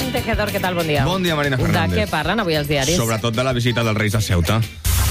Joan Tejedor, què tal? Bon dia. Bon dia, Marina Fernández. De què parlen avui els diaris? Sobretot de la visita dels Reis a Ceuta.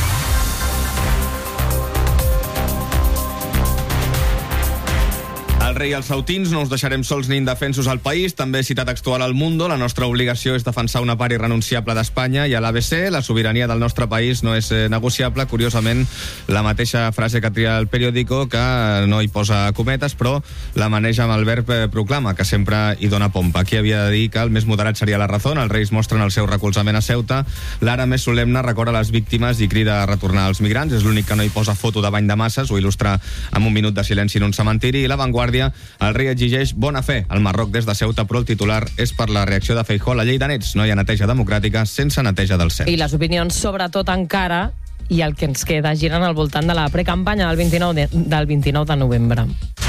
El rei i els sautins no us deixarem sols ni indefensos al país. També cita textual al Mundo. La nostra obligació és defensar una part irrenunciable d'Espanya, i a l'ABC la sobirania del nostre país no és negociable. Curiosament, la mateixa frase que tria el periòdico, que no hi posa cometes, però la maneja amb el verb proclama, que sempre hi dona pompa. Aquí havia de dir que el més moderat seria la Razón. Els Reis mostren el seu recolzament a Ceuta. L'ara més solemne recorda les víctimes i crida a retornar els migrants. És l'únic que no hi posa foto de bany de masses, ho il·lustra amb un minut de silenci en un cementiri. I La Vanguardia: el rei exigeix bona fe al Marroc des de Ceuta, però el titular és per la reacció de Feijóo a la llei de nets. No hi ha neteja democràtica sense neteja del cel. I les opinions, sobretot encara, i el que ens queda, giren al voltant de la precampanya del 29 de novembre.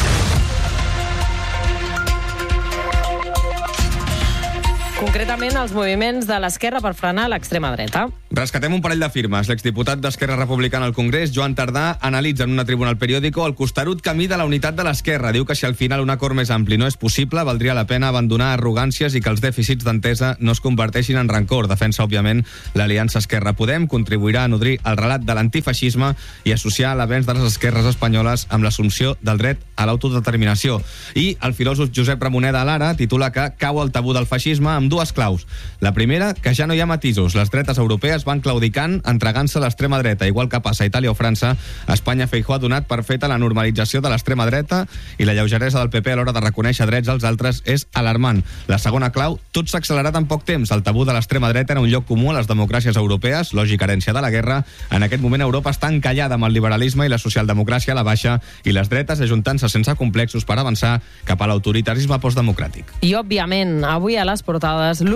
Concretament, els moviments de l'esquerra per frenar l'extrema dreta. Rescatem un parell de firmes. L'exdiputat d'Esquerra Republicana al Congrés, Joan Tardà, analitza en una tribuna al periòdico el costerut camí de la unitat de l'esquerra. Diu que si al final un acord més ampli no és possible, valdria la pena abandonar arrogàncies i que els dèficits d'entesa no es converteixin en rancor. Defensa, òbviament, l'aliança Esquerra-Podem, contribuirà a nodrir el relat de l'antifeixisme i associar l'avenç de les esquerres espanyoles amb l'assumpció del dret a l'autodeterminació. I el filòsof Josep Ramoneda a l'Ara titula que cau el tabú del feixisme amb dues claus. La primera, que ja no hi ha matisos. Les dretes europees van claudicant, entregant-se a l'extrema dreta. Igual que passa a Itàlia o França, a Espanya Feijóo ha donat per feta la normalització de l'extrema dreta i la lleugeresa del PP a l'hora de reconèixer drets als altres és alarmant. La segona clau, tot s'ha accelerat en poc temps. El tabú de l'extrema dreta era un lloc comú a les democràcies europees, lògica herència de la guerra. En aquest moment Europa està encallada amb el liberalisme i la socialdemocràcia a la baixa, i les dretes ajuntant-se sense complexos per avançar cap a l'autoritarisme postdemocràtic. I, òbviament, avui a les portades